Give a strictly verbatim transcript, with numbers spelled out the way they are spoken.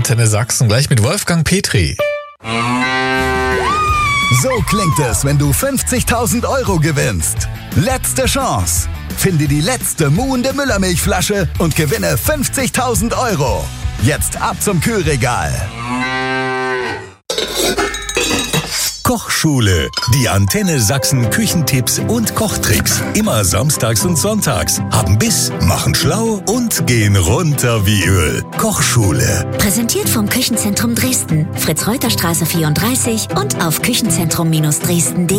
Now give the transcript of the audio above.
Antenne Sachsen, gleich mit Wolfgang Petri. So klingt es, wenn du fünfzigtausend Euro gewinnst. Letzte Chance. Finde die letzte muhende Müllermilchflasche und gewinne fünfzigtausend Euro. Jetzt ab zum Kühlregal. Kochschule. Die Antenne Sachsen Küchentipps und Kochtricks. Immer samstags und sonntags. Haben Biss, machen schlau und gehen runter wie Öl. Kochschule. Präsentiert vom Küchenzentrum Dresden. Fritz-Reuter-Straße vierunddreißig und auf küchenzentrum Dresden punkt de.